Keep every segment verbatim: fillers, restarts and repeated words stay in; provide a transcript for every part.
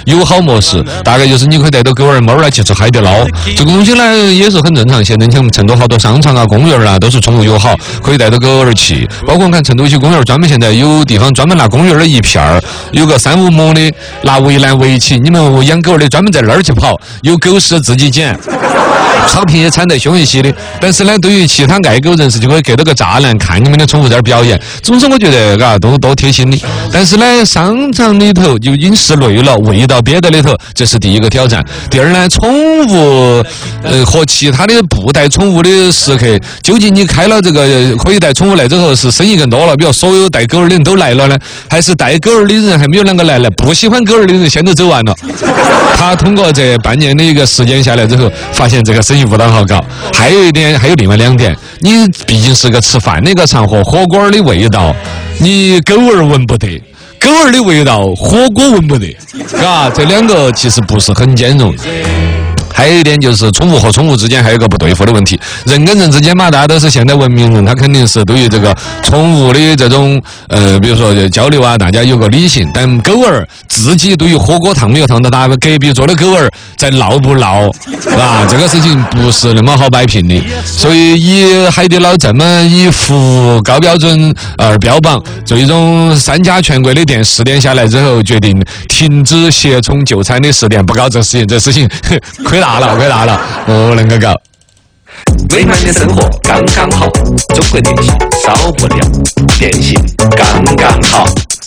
友好模式，大概就是你可以带到狗儿猫儿来去吃海底捞，这个东西呢也是很正常。现在像成都好多商场啊、公园啊都是宠物友好，可以带到狗儿去。包括我看成都有些公园专门现在有地方专门拿公园的一片儿，有个三五亩的拿围栏围起，你们养狗儿的专门在那儿去跑，有狗屎自己捡。草坪也铲得凶一些的，但是呢，对于其他爱狗人士就会隔到个栅栏看你们的宠物在那儿表演。总之，我觉得嘎都多贴心的。但是呢，商场里头就饮食累了，味道憋在里头，这是第一个挑战。第二呢，宠物呃和其他的不带宠物的食客，究竟你开了这个可以带宠物来之后，是生意更多了，比如所有带狗儿的人都来了呢，还是带狗儿的人还没有啷个来呢？不喜欢狗儿的人先都走完了。他通过这半年的一个时间下来之后，发现这个生意不大好搞。还有一点，还有另外两点，你毕竟是个吃饭的一个场合，火锅的味道，你狗儿闻不得，狗儿的味道，火锅闻不得，啊，这两个其实不是很兼容。还有一点就是宠物和宠物之间还有一个不对付的问题，人跟人之间嘛，大家都是现代文明人，他肯定是对于这个宠物的这种呃，比如说交流啊，大家有个理性。但狗儿自己对于火锅烫没有烫到，大家隔壁桌的狗儿在闹不闹啊？这个事情不是那么好摆平的。所以以海底捞这么以服务高标准而标榜，最终三家全国的店试点下来之后，决定停止携宠就餐的试点，不搞这事情，这事情亏大了，亏大了，不能够搞。 美满的生活刚刚好，中国电信少不了，电信刚刚好。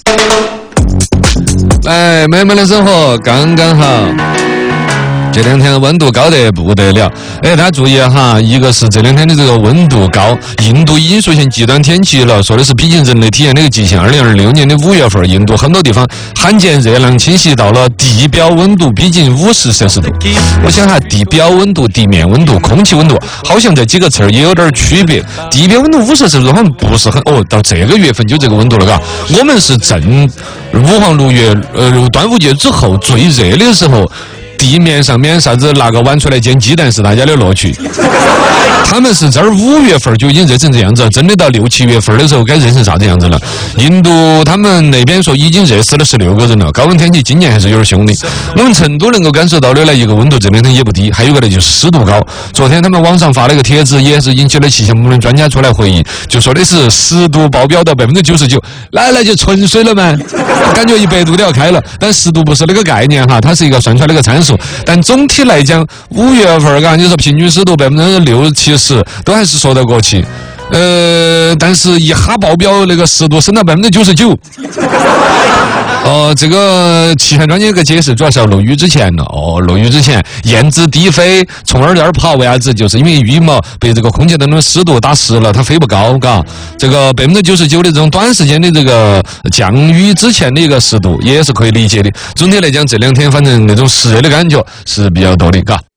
来，美满的生活刚刚好。这两天温度高得不得了，哎，大家注意哈，一个是这两天的这个温度高，印度已经出现极端天气了，说的是逼近人类体验的一个极限。二零二六年的五月份，印度很多地方罕见热浪侵袭到了地表温度逼近五十摄氏度。我想哈，地表温度、地面温度、空气温度，好像这几个词儿也有点区别。地表温度五十摄氏度好像不是很哦，到这个月份就这个温度了，嘎。我们是正五黄六月，呃，端午节之后最热的时候。地面上面啥子拿个碗出来煎鸡蛋是大家的乐趣，他们是这儿五月份就已经热成这样子，真的到六七月份的时候该热成啥子样子了。印度他们那边说已经热死了十六个人了，高温天气今年还是有点凶的。我们成都能够感受到的呢，一个温度这两天也不低，还有个呢就是湿度高。昨天他们网上发了一个帖子，也是引起了气象部门专家出来回应，就说的是湿度爆表到百分之九十九，来来就纯水了嘛，感觉一百度都要开了。但湿度不是那个概念哈，它是一个算出来的一个参数。但总体来讲，五月份嘎，你说平均湿度百分之六七十，都还是说得过去。呃，但是一哈爆表那个湿度升到百分之九十九。哦，这个气象专家一个解释，主要是要落雨之前了。哦，落雨之前，燕子低飞，从而在那儿跑，为啥子？就是因为羽毛被这个空气当中的湿度打湿了，它飞不高，嘎。这个百分之九十九的这种短时间的这个降雨之前的一个湿度，也是可以理解的。总体来讲，这两天反正那种湿热的感觉是比较多的，嘎。